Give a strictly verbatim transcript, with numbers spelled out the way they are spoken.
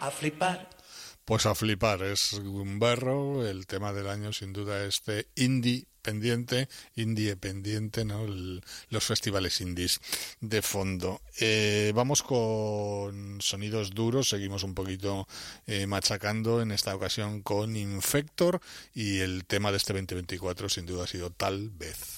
A flipar. Pues a flipar, es un berro, el tema del año sin duda este indie pendiente, indie pendiente, ¿no? El, los festivales indies de fondo. Eh, vamos con sonidos duros, seguimos un poquito eh, machacando, en esta ocasión con Infector, y el tema de este veinte veinticuatro sin duda ha sido Tal Vez.